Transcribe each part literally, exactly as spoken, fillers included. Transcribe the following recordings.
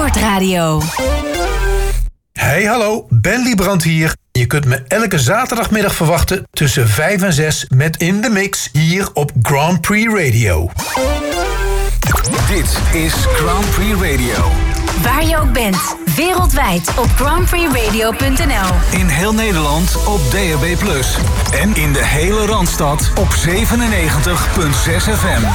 Sportradio. Hey, hallo, Ben Liebrand hier. Je kunt me elke zaterdagmiddag verwachten tussen vijf en zes met In The Mix hier op Grand Prix Radio. Dit is Grand Prix Radio. Waar je ook bent, wereldwijd op grand prix radio punt n l. In heel Nederland op D A B plus. En in de hele Randstad op zevenennegentig komma zes F M.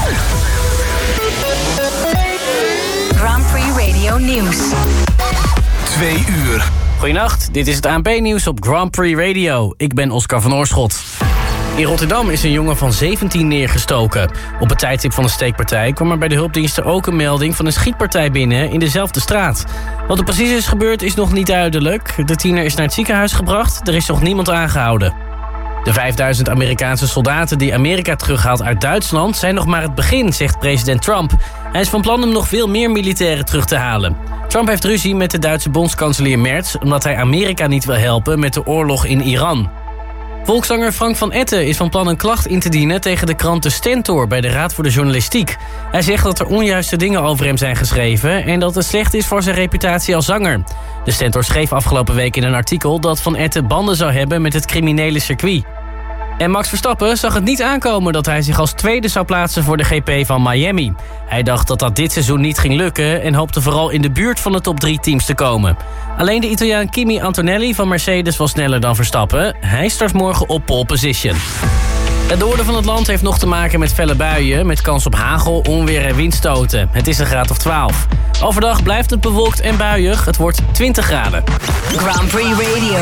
Grand Prix Radio Nieuws. Twee uur. Goedenacht, dit is het A N P-nieuws op Grand Prix Radio. Ik ben Oscar van Oorschot. In Rotterdam is een jongen van zeventien neergestoken. Op het tijdstip van de steekpartij kwam er bij de hulpdiensten ook een melding van een schietpartij binnen in dezelfde straat. Wat er precies is gebeurd is nog niet duidelijk. De tiener is naar het ziekenhuis gebracht, er is nog niemand aangehouden. De vijfduizend Amerikaanse soldaten die Amerika terughaalt uit Duitsland zijn nog maar het begin, zegt president Trump. Hij is van plan om nog veel meer militairen terug te halen. Trump heeft ruzie met de Duitse bondskanselier Merz omdat hij Amerika niet wil helpen met de oorlog in Iran. Volkszanger Frank van Etten is van plan een klacht in te dienen tegen de krant De Stentor bij de Raad voor de Journalistiek. Hij zegt dat er onjuiste dingen over hem zijn geschreven en dat het slecht is voor zijn reputatie als zanger. De Stentor schreef afgelopen week in een artikel dat Van Etten banden zou hebben met het criminele circuit. En Max Verstappen zag het niet aankomen dat hij zich als tweede zou plaatsen voor de G P van Miami. Hij dacht dat dat dit seizoen niet ging lukken en hoopte vooral in de buurt van de top drie teams te komen. Alleen de Italiaan Kimi Antonelli van Mercedes was sneller dan Verstappen. Hij start morgen op pole position. Het noorden van het land heeft nog te maken met felle buien, met kans op hagel, onweer en windstoten. Het is een graad of twaalf. Overdag blijft het bewolkt en buiig. Het wordt twintig graden. Grand Prix Radio.